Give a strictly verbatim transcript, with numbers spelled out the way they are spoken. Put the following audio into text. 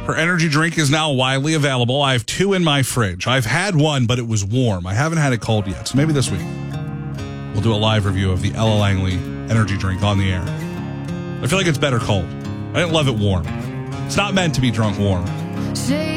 Her energy drink is now widely available. I have two in my fridge. I've had one, but it was warm. I haven't had it cold yet. So maybe this week we'll do a live review of the Ella Langley energy drink on the air. I feel like it's better cold. I didn't love it warm. It's not meant to be drunk warm. Say